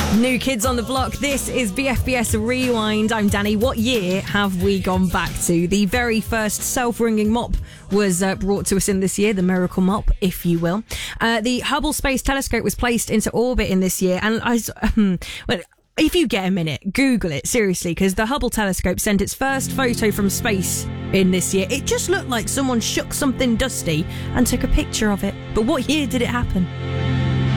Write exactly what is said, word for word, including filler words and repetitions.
New Kids on the Block. This is B F B S Rewind. I'm Danny. What year have we gone back to? The very first self-ringing mop was uh, brought to us in this year, the miracle mop, if you will. Uh, the Hubble Space Telescope was placed into orbit in this year, and I, um, well, if you get a minute, Google it, seriously, because the Hubble telescope sent its first photo from space in this year. It just looked like someone shook something dusty and took a picture of it. But what year did it happen?